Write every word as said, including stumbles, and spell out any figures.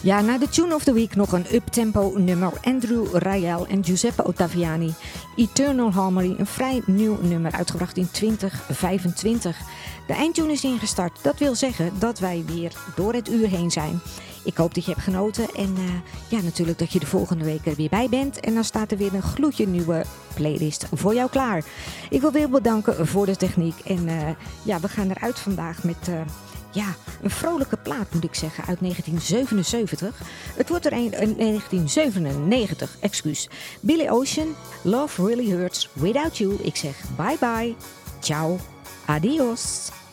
Ja, na de Tune of the Week nog een uptempo nummer. Andrew Rayel en Giuseppe Ottaviani. Eternal Harmony, een vrij nieuw nummer, uitgebracht in twintig vijfentwintig. De eindtune is ingestart. Dat wil zeggen dat wij weer door het uur heen zijn. Ik hoop dat je hebt genoten en uh, ja, natuurlijk dat je de volgende week er weer bij bent. En dan staat er weer een gloedje nieuwe playlist voor jou klaar. Ik wil weer bedanken voor de techniek. En uh, ja, we gaan eruit vandaag met... Uh, Ja, een vrolijke plaat moet ik zeggen, uit negentien zevenenzeventig. Het wordt er een in negentien zevenennegentig, excuus. Billy Ocean, Love Really Hurts Without You. Ik zeg bye bye, ciao, adios.